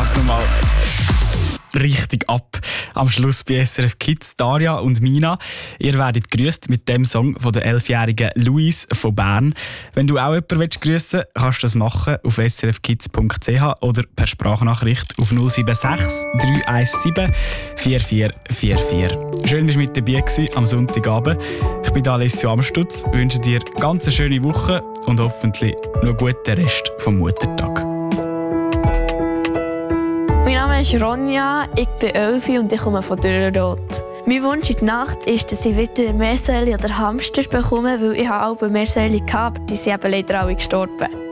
das nochmal richtig ab. Am Schluss bei SRF Kids Daria und Mina. Ihr werdet grüßt mit dem Song von der 11-jährigen Louise von Bern. Wenn du auch jemanden grüssen willst, kannst du das machen auf srfkids.ch oder per Sprachnachricht auf 076 317 4444. Schön, dass du mit dabei warst am Sonntagabend. Ich bin Alessio Amstutz, wünsche dir eine ganz schöne Woche und hoffentlich noch einen guten Rest vom Muttertag. Mein Name ist Ronja, ich bin 11 und ich komme von Dürrenroth. Mein Wunsch in der Nacht ist, dass ich wieder Meersäule oder Hamster bekomme, weil ich habe auch Meersäule gehabt, aber die sind eben leider alle gestorben.